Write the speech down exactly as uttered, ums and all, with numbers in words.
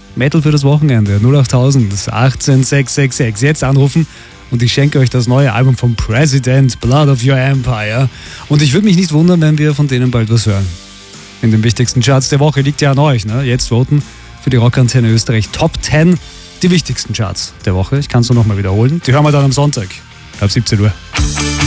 Metal für das Wochenende. null achttausend achtzehn sechshundertsechsundsechzig. Jetzt anrufen und ich schenke euch das neue Album vom President, Blood of Your Empire. Und ich würde mich nicht wundern, wenn wir von denen bald was hören. In den wichtigsten Charts der Woche liegt ja an euch. Ne? Jetzt voten für die Rockantenne Österreich Top zehn. Die wichtigsten Charts der Woche. Ich kann es nur nochmal wiederholen. Die hören wir dann am Sonntag ab siebzehn Uhr.